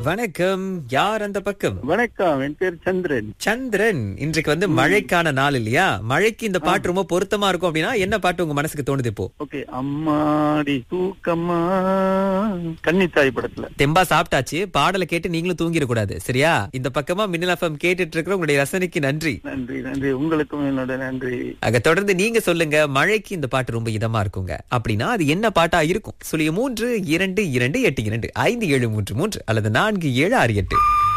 வணக்கம். யார் அந்த பக்கம்? வணக்கம், என் பேர் சந்திரன். சந்திரன். இன்றைக்கு மழைக்கான நாள் இல்லையா? மழைக்கு இந்த பாட்டு ரொம்ப பொருத்தமா இருக்கும் அப்படின்னா என்ன பாட்டு உங்க மனசுக்கு தோணுது இப்போ? ஓகே, அம்மாடி தூக்கம்மா, கன்னித்தாய் படத்துல. தெம்பா சாப்பிட்டாச்சு. பாடலை கேட்டு நீங்களும் தூங்கிடக்கூடாது, சரியா? இந்த பக்கமா மின்னல் எஃப்எம் கேட்டுட்டு இருக்கிற உங்களுடைய ரசனைக்கு நன்றி. நன்றி நன்றி, உங்களுக்கும் என்னோட நன்றி. அங்க தொடர்ந்து நீங்க சொல்லுங்க, மழைக்கு இந்த பாட்டு ரொம்ப இதமா இருக்குங்க அப்படின்னா அது என்ன பாட்டா இருக்கும்? 03 22 82 5733 அல்லது 4768.